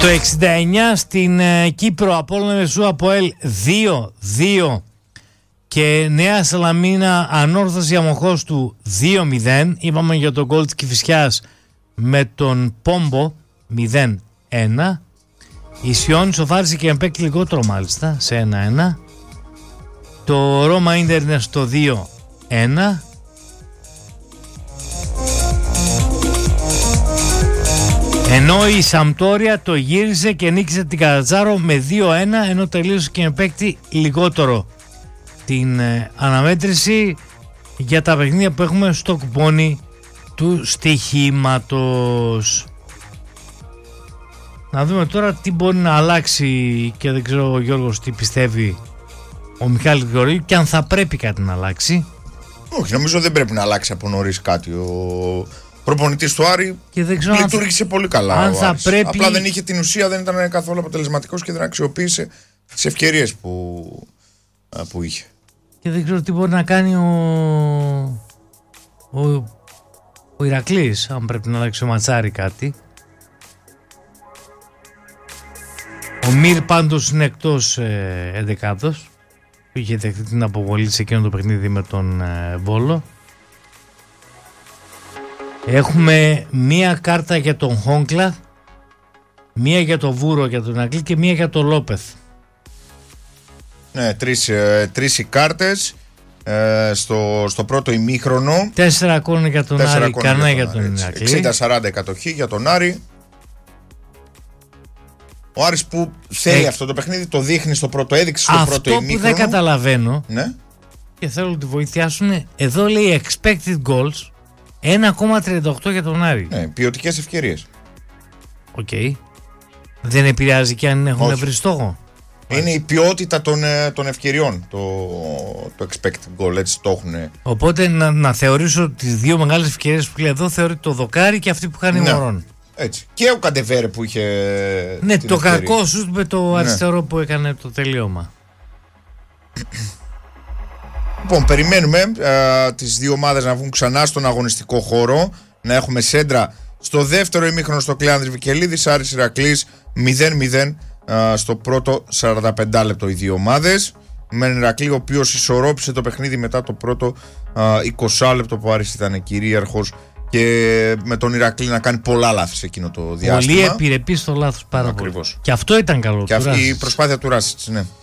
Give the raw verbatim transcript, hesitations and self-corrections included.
Το εξήντα εννιά στην ε, Κύπρο, Απόλλωνα Εφέσου ΑΠΟΕΛ δύο δύο και Νέα Σαλαμίνα Ανόρθωση Αμοχώς του δύο μηδέν. Είπαμε για τον γκολ της Κηφισιάς με τον Πόμπο μηδέν ένα. Η Σιόν σοφάρισε και παίκτη λιγότερο μάλιστα σε ένα ένα. Το Ρώμα Ίντερ είναι στο δύο ένα. Ενώ η Σαμπτόρια το γύρισε και νίκησε την Κατσάρο με δύο ένα, ενώ τελείωσε και με παίκτη λιγότερο την ε, αναμέτρηση για τα παιχνίδια που έχουμε στο κουπόνι του στοιχήματος. Να δούμε τώρα τι μπορεί να αλλάξει και δεν ξέρω ο Γιώργος τι πιστεύει ο Μιχάλης Γεωργίου και αν θα πρέπει κάτι να αλλάξει. Όχι, νομίζω δεν πρέπει να αλλάξει από νωρίς κάτι. Ο προπονητής του Άρη και δεν ξέρω λειτουργήσε αν πολύ καλά. Αν θα πρέπει... Απλά δεν είχε την ουσία, δεν ήταν καθόλου αποτελεσματικός και δεν αξιοποίησε τις ευκαιρίες που, που είχε. Και δεν ξέρω τι μπορεί να κάνει ο, ο, ο Ηρακλής, αν πρέπει να αλλάξει ο Ματσάρη κάτι. Ο Μυρ πάντως είναι εκτός ε, εντεκάδος, που είχε δεχτεί την αποβολή σε εκείνο το παιχνίδι με τον ε, Βόλο. Έχουμε μία κάρτα για τον Χόγκλα, μία για τον Βούρο για τον Ηρακλή και μία για τον Λόπεθ. Ναι, τρεις, ε, τρεις οι κάρτες ε, στο, στο πρώτο ημίχρονο. Τέσσερα κόρνερ για τον Άρη, κανένα για τον Ηρακλή. εξήντα σαράντα κατοχή για τον Άρη. Ο Άρης που θέλει ε, αυτό το παιχνίδι το δείχνει στο πρώτο, έδειξε στο πρώτο ημίχρονο. Αυτό που δεν καταλαβαίνω, ναι, και θέλω να τη βοηθιάσουν, εδώ λέει expected goals ένα κόμμα τριάντα οκτώ για τον Άρη. Ναι, ποιοτικές ευκαιρίες. Οκ. Okay. Δεν επηρεάζει και αν έχουν βρει στόχο. Είναι η ποιότητα των, των ευκαιριών το, το expected goal, έτσι το έχουν. Οπότε να, να θεωρήσω τις δύο μεγάλες ευκαιρίες που λέει εδώ, θεωρεί το δοκάρι και αυτή που κάνει ναι, Μωρόν. Έτσι. Και ο Καντεβέρε που είχε. Ναι, την το ευκαιρία. κακό σου με το αριστερό ναι, που έκανε το τελείωμα. Λοιπόν, περιμένουμε ε, τις δύο ομάδες να βγουν ξανά στον αγωνιστικό χώρο. Να έχουμε σέντρα στο δεύτερο ημίχρονο στο Κλεάνδρης Βικελίδης, Άρης Ηρακλής μηδέν μηδέν ε, στο πρώτο σαράντα πέντε λεπτό οι δύο ομάδες. Με έναν Ηρακλή ο οποίος ισορρόπησε το παιχνίδι μετά το πρώτο ε, είκοσι λεπτό που ο Άρης ήταν κυρίαρχος και με τον Ηρακλή να κάνει πολλά λάθη σε εκείνο το διάστημα. Πολύ επιρρεπή στο λάθος πάρα πολύ. Και αυτό ήταν καλό. Και αυτή η προσπάθεια του Ράσιτς, ναι.